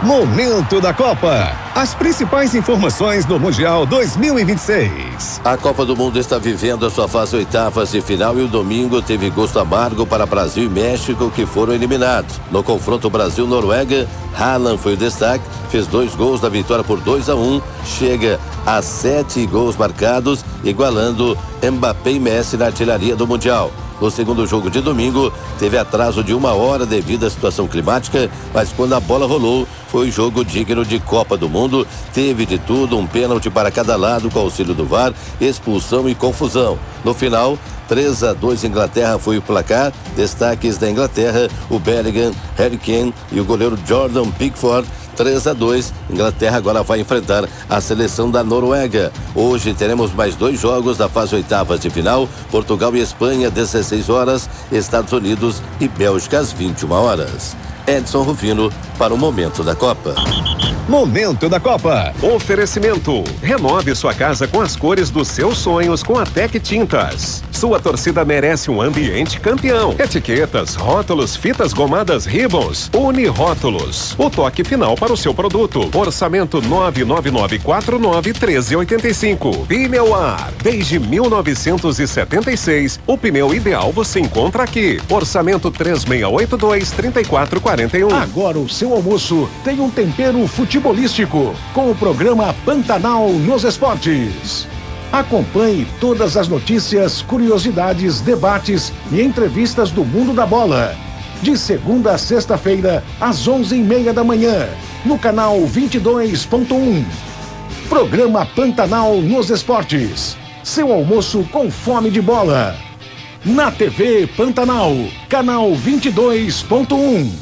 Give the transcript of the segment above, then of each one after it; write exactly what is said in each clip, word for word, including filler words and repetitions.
Momento da Copa. As principais informações do Mundial dois mil e vinte e seis. A Copa do Mundo está vivendo a sua fase oitavas de final e o domingo teve gosto amargo para Brasil e México, que foram eliminados. No confronto Brasil-Noruega, Haaland foi o destaque, fez dois gols da vitória por dois a um, chega a sete gols marcados, igualando Mbappé e Messi na artilharia do Mundial. No segundo jogo de domingo, teve atraso de uma hora devido à situação climática, mas quando a bola rolou, foi jogo digno de Copa do Mundo. Teve de tudo, um pênalti para cada lado com auxílio do V A R, expulsão e confusão. No final, três a dois Inglaterra foi o placar. Destaques da Inglaterra, o Bellingham, Harry Kane e o goleiro Jordan Pickford. três a dois, Inglaterra agora vai enfrentar a seleção da Noruega. Hoje teremos mais dois jogos da fase oitavas de final, Portugal e Espanha, dezesseis horas, Estados Unidos e Bélgica às vinte e uma horas. Edson Rufino para o Momento da Copa. Momento da Copa. Oferecimento. Renove sua casa com as cores dos seus sonhos com a Tec Tintas. Sua torcida merece um ambiente campeão. Etiquetas, rótulos, fitas gomadas Ribbons, Unirótulos. O toque final para o seu produto. Orçamento nove nove nove quatro nove um três oito cinco. Pneuar. Desde mil novecentos e setenta e seis, o pneu ideal você encontra aqui. Orçamento três seis oito dois, três quatro quatro um. Agora o seu almoço tem um tempero futebolístico com o programa Pantanal nos Esportes. Acompanhe todas as notícias, curiosidades, debates e entrevistas do mundo da bola. De segunda a sexta-feira, às onze e meia da manhã, no canal vinte e dois ponto um. Programa Pantanal nos Esportes. Seu almoço com fome de bola. Na T V Pantanal, canal vinte e dois ponto um.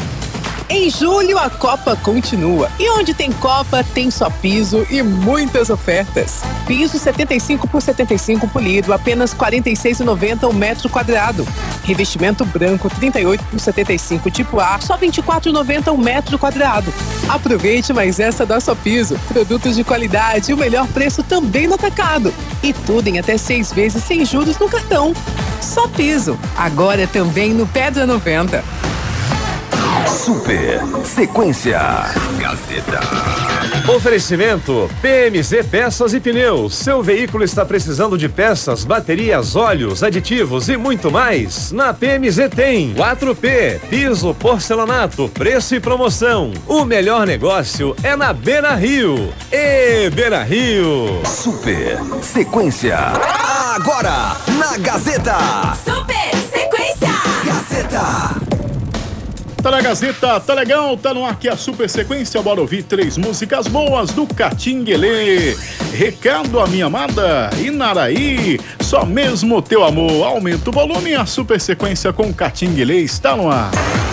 Em julho, a Copa continua. E onde tem Copa, tem Só Piso e muitas ofertas. Piso setenta e cinco por setenta e cinco polido, apenas quarenta e seis reais e noventa centavos o metro quadrado. Revestimento branco trinta e oito por setenta e cinco tipo A, só vinte e quatro reais e noventa centavos o metro quadrado. Aproveite mais essa da Só Piso. Produtos de qualidade e o melhor preço também no atacado. E tudo em até seis vezes sem juros no cartão. Só Piso. Agora também no Pedra noventa. Super Sequência Gazeta. Oferecimento P M Z Peças e Pneus. Seu veículo está precisando de peças, baterias, óleos, aditivos e muito mais? Na P M Z tem quatro P, piso porcelanato, preço e promoção. O melhor negócio é na Beira Rio. E Beira Rio. Super Sequência. Agora na Gazeta. Super Sequência Gazeta. Tá na Gazeta, tá legal, tá no ar aqui a Super Sequência. Bora ouvir três músicas boas do Catinguelê. Recado à minha amada, Inaraí, só mesmo teu amor. Aumenta o volume, a Super Sequência com Catinguelê está no ar.